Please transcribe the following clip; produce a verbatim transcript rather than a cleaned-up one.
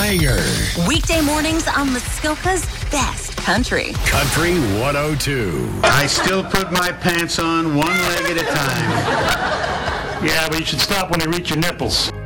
Banger. Weekday mornings on Muskoka's best country. Country one oh two. I still put my pants on one leg at a time. Yeah, but you should stop when they reach your nipples.